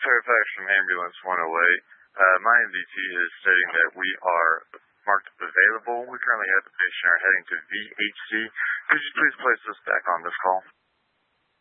Fairfax from Ambulance 108. My MDT is stating that we are marked available. We currently have the patient heading to VHC. Could you please place us back on this call?